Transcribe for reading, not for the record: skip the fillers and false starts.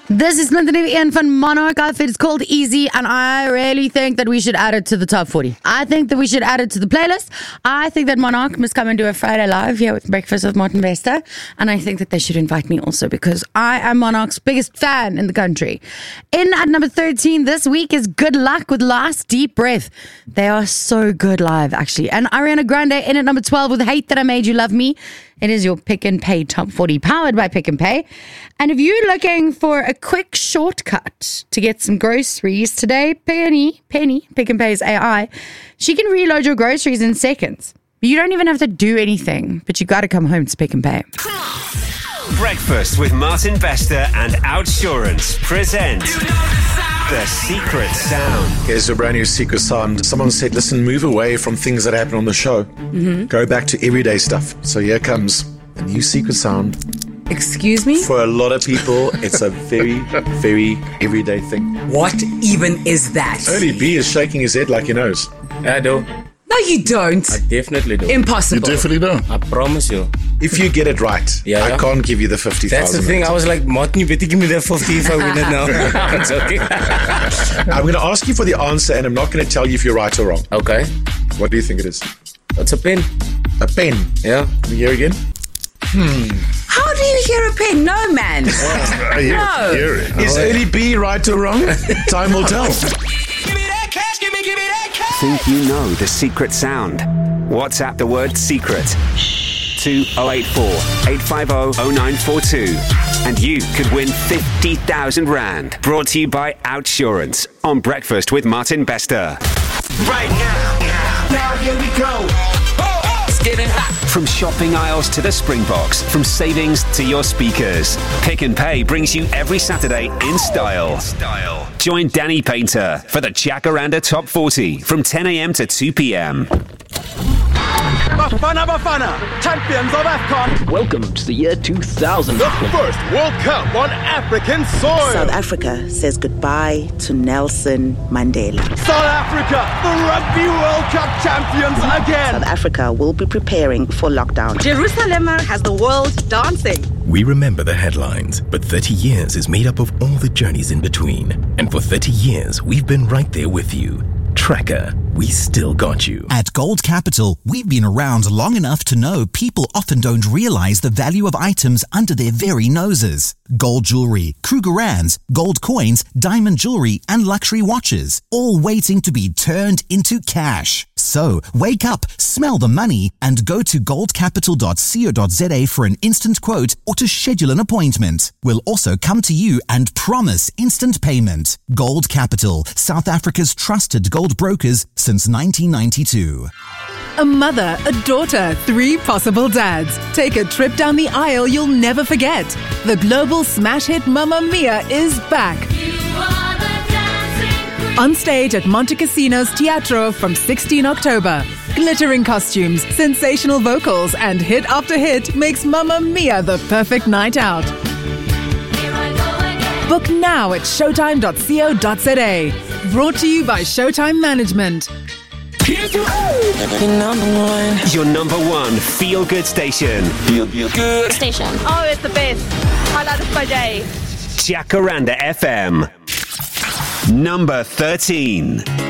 This is Clinton Ian van Monarch. It's called Easy, and I really think that we should add it to the top 40. I think that we should add it to the playlist. I think that Monarch must come and do a Friday live here with Breakfast with Martin Bester, and I think that they should invite me also because I am Monarch's biggest fan in the country. In at number 13 this week is Good Luck with Last Deep Breath. They are so good live, actually. And Ariana Grande in at number 12 with Hate That I Made You Love Me. It is your Pick and Pay Top 40 powered by Pick and Pay. And if you're looking for a quick shortcut to get some groceries today, Penny, Pick and Pay's AI, she can reload your groceries in seconds. You don't even have to do anything, but you got to come home to Pick and Pay. Breakfast with Martin Bester and Outsurance present The Secret Sound. Here's a brand new secret sound. Someone said, listen, move away from things that happen on the show. Go back to everyday stuff. So here comes a new secret sound. Excuse me? For a lot of people, it's a very, very everyday thing. What even is that? Early B is shaking his head like he knows. I do. No, you don't. I definitely do. Impossible. You definitely don't. I promise you. If you get it right, Yeah. I can't give you the 50,000. That's the thing. I was like, Martin, you better give me that 50 if I win it now. I'm joking. I'm going to ask you for the answer, and I'm not going to tell you if you're right or wrong. Okay. What do you think it is? It's a pen. A pen. Yeah. Can we hear again? How do you hear a pen? No, man. No. Is Early B right or wrong? Time will tell. Think you know the secret sound? WhatsApp the word secret to 084 850 0942 and you could win 50,000 Rand. Brought to you by Outsurance on Breakfast with Martin Bester. Right now here we go. It's getting hot. From shopping aisles to the Springboks, from savings to your speakers, Pick and Pay brings you every Saturday in style. Join Danny Painter for the Jacaranda Top 40 from 10 a.m. to 2 p.m. Bafana, champions of AFCON. Welcome to the year 2000. The first World Cup on African soil. South Africa says goodbye to Nelson Mandela. South Africa, the Rugby World Cup champions again. South Africa will be preparing for lockdown. Jerusalem has the world dancing. We remember the headlines, but 30 years is made up of all the journeys in between. And for 30 years, we've been right there with you. Tracker, we still got you. At Gold Capital, we've been around long enough to know people often don't realize the value of items under their very noses. Gold jewelry, Krugerrands, gold coins, diamond jewelry, and luxury watches, all waiting to be turned into cash. So, wake up, smell the money, and go to goldcapital.co.za for an instant quote or to schedule an appointment. We'll also come to you and promise instant payment. Gold Capital, South Africa's trusted gold brokers since 1992. A mother, a daughter, 3 possible dads. Take a trip down the aisle you'll never forget. The global smash hit Mamma Mia is back. On stage at Monte Casino's Teatro from 16 October. Glittering costumes, sensational vocals, and hit after hit makes Mamma Mia the perfect night out. Book now at showtime.co.za. Brought to you by Showtime Management. Your number one feel-good station. Good station. Oh, it's the best. Highlighted by Jay. Jacaranda FM. Number 13.